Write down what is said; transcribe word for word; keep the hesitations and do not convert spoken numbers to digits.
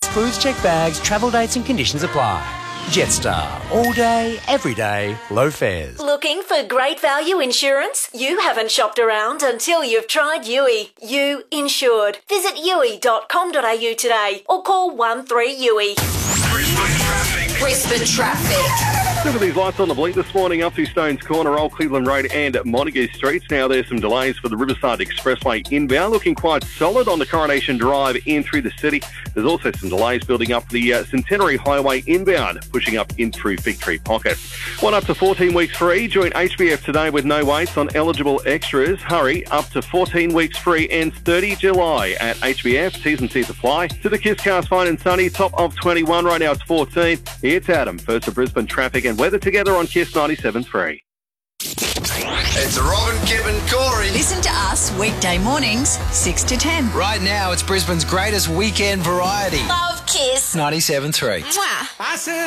cruise check bags, travel dates and conditions apply. Jetstar. All day, every day, low fares. Looking for great value insurance? You haven't shopped around until you've tried U I. You insured. Visit U I dot com dot a u today or call one three U I. Brisbane traffic. Brisbane traffic. Look at these lights on the blink this morning up through Stones Corner, Old Cleveland Road and Montague Streets. Now there's some delays for the Riverside Expressway inbound, looking quite solid on the Coronation Drive in through the city. There's also some delays building up the uh, Centenary Highway inbound, pushing up in through Fig Tree Pocket. One up to fourteen weeks free. Join H B F today with no waits on eligible extras. Hurry, up to fourteen weeks free ends thirtieth of July at H B F. T's and C's apply. To the Kiss Cars, fine and sunny, top of twenty-one, right now it's fourteen. It's Adam, first of Brisbane traffic and weather together on Kiss ninety-seven point three. It's Robin, Kip and Corey. Listen to us weekday mornings, six to ten. Right now, it's Brisbane's greatest weekend variety. Love Kiss. ninety-seven point three. Mwah. I said